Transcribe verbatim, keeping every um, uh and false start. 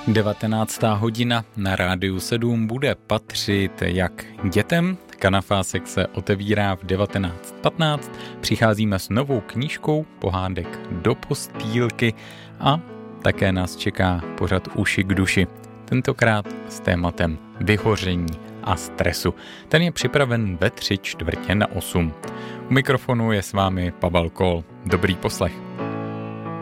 devatenáctá hodina na Rádiu sedm bude patřit jak dětem. Kanafásek se otevírá v devatenáct patnáct. Přicházíme s novou knížkou Pohádek do postýlky a také nás čeká pořad Uši k duši. Tentokrát s tématem vyhoření a stresu. Ten je připraven ve tři čtvrtě na osm. U mikrofonu je s vámi Pavel Kol. Dobrý poslech.